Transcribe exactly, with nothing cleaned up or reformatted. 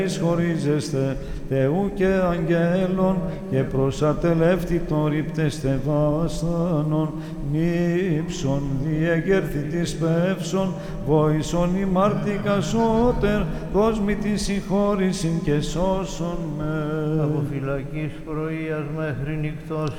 Χωρίζεστε Θεού και αγγέλων και προσατελεύτητο ρίπτεστε βάσανον νύψον διεγέρθη της πεύσον βοήσον ημάρτικα σώτερ κόσμη τη συγχώρησιν και σώσον με. Από φυλακής πρωίας μέχρι νυχτός